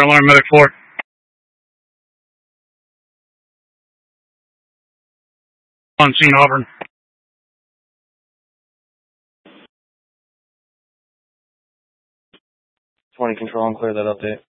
Alarm Medic 4. On scene, Auburn. 20 Control, and clear that update.